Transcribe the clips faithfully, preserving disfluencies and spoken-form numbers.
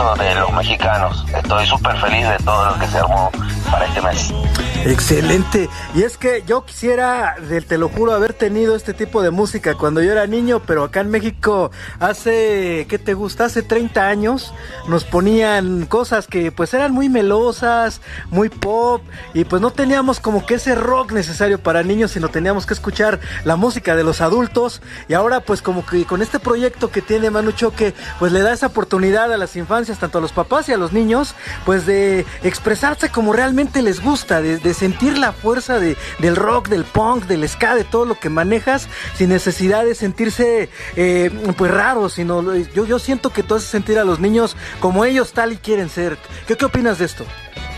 de los mexicanos. Estoy súper feliz de todo lo que se armó para este mes. Excelente. Y es que yo quisiera, te lo juro, haber tenido este tipo de música cuando yo era niño, pero acá en México hace, ¿qué te gusta? Hace treinta años nos ponían cosas que pues eran muy melosas, muy pop, y pues no teníamos como que ese rock necesario para niños, sino teníamos que escuchar la música de los adultos. Y ahora pues como que con este proyecto que tiene Manu Choque, pues le da esa oportunidad a las infancias, tanto a los papás y a los niños, pues de expresarse como realmente les gusta, de, de sentir la fuerza de, del rock, del punk, del ska, de todo lo que manejas, sin necesidad de sentirse eh, pues raros, sino yo, yo siento que tú haces sentir a los niños como ellos tal y quieren ser. ¿Qué, qué opinas de esto?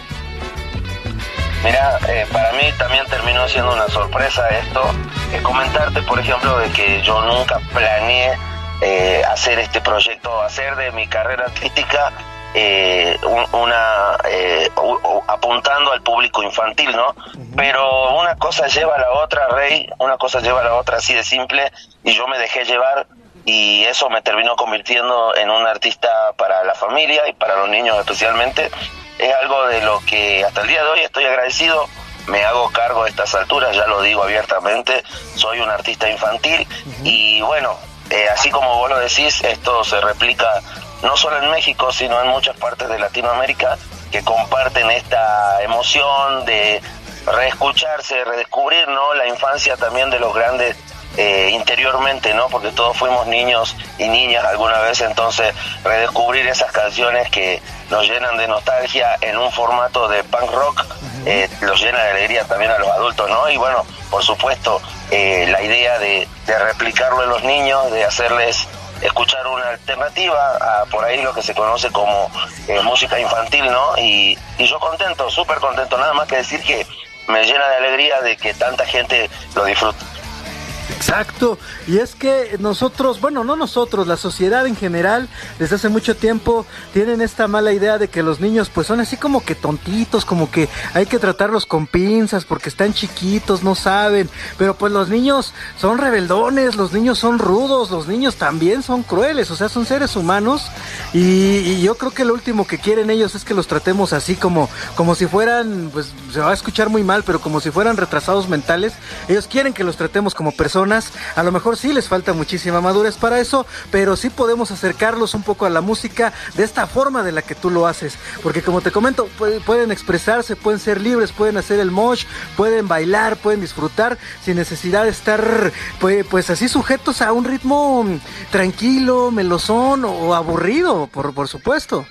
Mira, eh, para mí también terminó siendo una sorpresa esto, eh, comentarte por ejemplo de que yo nunca planeé eh, hacer este proyecto, hacer de mi carrera artística Eh, una eh, apuntando al público infantil, ¿no? Uh-huh. Pero una cosa lleva a la otra, Rey, una cosa lleva a la otra, así de simple, y yo me dejé llevar, y eso me terminó convirtiendo en un artista para la familia y para los niños especialmente. Es algo de lo que hasta el día de hoy estoy agradecido. Me hago cargo de estas alturas, ya lo digo abiertamente, soy un artista infantil. Uh-huh. Y bueno, eh, así como vos lo decís, esto se replica no solo en México, sino en muchas partes de Latinoamérica, que comparten esta emoción de reescucharse, redescubrir, ¿no?, la infancia también de los grandes eh, interiormente, ¿no?, porque todos fuimos niños y niñas alguna vez, entonces redescubrir esas canciones que nos llenan de nostalgia en un formato de punk rock, eh, los llena de alegría también a los adultos, ¿no? Y bueno, por supuesto, eh, la idea de, de replicarlo en los niños, de hacerles escuchar una alternativa a por ahí lo que se conoce como eh, música infantil, ¿no? Y, y yo contento, súper contento, nada más que decir que me llena de alegría de que tanta gente lo disfrute. Exacto, y es que nosotros, bueno, no nosotros, la sociedad en general, desde hace mucho tiempo tienen esta mala idea de que los niños pues son así como que tontitos, como que hay que tratarlos con pinzas porque están chiquitos, no saben, pero pues los niños son rebeldones, los niños son rudos, los niños también son crueles, o sea, son seres humanos, y, y yo creo que lo último que quieren ellos es que los tratemos así como, como si fueran, pues se va a escuchar muy mal, pero como si fueran retrasados mentales. Ellos quieren que los tratemos como personas. A lo mejor sí les falta muchísima madurez para eso, pero sí podemos acercarlos un poco a la música de esta forma de la que tú lo haces, porque como te comento, pueden expresarse, pueden ser libres, pueden hacer el mosh, pueden bailar, pueden disfrutar sin necesidad de estar pues, pues así sujetos a un ritmo tranquilo, melosón o aburrido, por, por supuesto.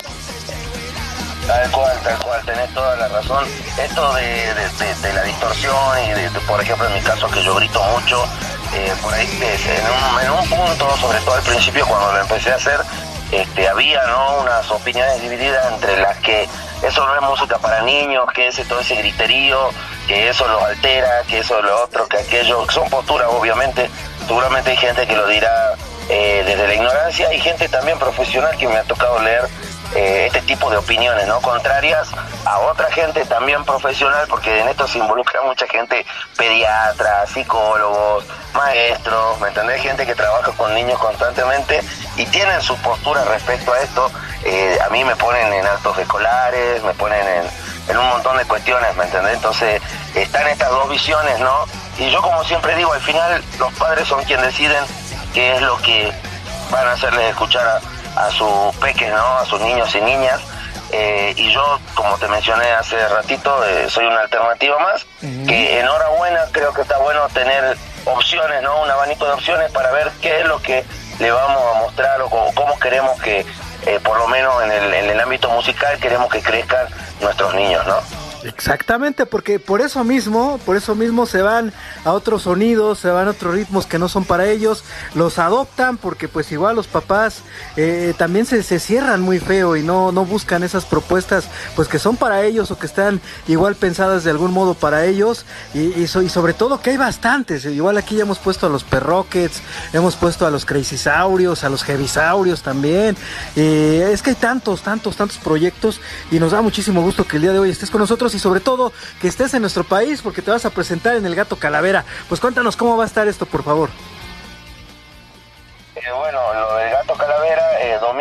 Tal cual, tal cual, tenés toda la razón. Esto de, de, de, de la distorsión y de, de, por ejemplo, en mi caso que yo grito mucho, eh, por ahí en un, en un punto, sobre todo al principio cuando lo empecé a hacer, este, había, ¿no?, unas opiniones divididas entre las que eso no es música para niños, que ese todo ese griterío, que eso los altera, que eso lo otro, que aquello, que son posturas obviamente, seguramente hay gente que lo dirá eh, desde la ignorancia, y gente también profesional que me ha tocado leer Eh, este tipo de opiniones, ¿no?, contrarias a otra gente también profesional, porque en esto se involucra mucha gente, pediatras, psicólogos, maestros, ¿me entendés?, gente que trabaja con niños constantemente y tienen su postura respecto a esto. Eh, a mí me ponen en actos escolares, me ponen en, en un montón de cuestiones, ¿me entendés? Entonces están estas dos visiones, ¿no? Y yo, como siempre digo, al final los padres son quienes deciden qué es lo que van a hacerles escuchar a a sus peques, ¿no?, a sus niños y niñas, eh, y yo, como te mencioné hace ratito, eh, soy una alternativa más, uh-huh. que enhorabuena, creo que está bueno tener opciones, ¿no?, un abanico de opciones para ver qué es lo que le vamos a mostrar o cómo queremos que, eh, por lo menos en el, en el ámbito musical, queremos que crezcan nuestros niños, ¿no? Exactamente, porque por eso mismo, por eso mismo se van a otros sonidos, se van a otros ritmos que no son para ellos, los adoptan porque pues igual los papás eh, también se, se cierran muy feo y no, no buscan esas propuestas pues que son para ellos o que están igual pensadas de algún modo para ellos, y, y, so, y sobre todo que hay bastantes, igual aquí ya hemos puesto a los Perrockets, hemos puesto a los Crazysaurios, a los Heavysaurios también, eh, es que hay tantos, tantos, tantos proyectos y nos da muchísimo gusto que el día de hoy estés con nosotros y sobre todo que estés en nuestro país porque te vas a presentar en el Gato Calavera. Pues cuéntanos cómo va a estar esto, por favor. Eh, bueno, lo del Gato Calavera, eh, domingo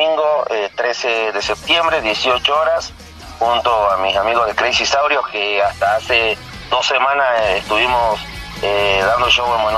domingo eh, trece de septiembre, dieciocho horas, junto a mis amigos de Crazy Saurios, que hasta hace dos semanas eh, estuvimos eh, dando show en Buenos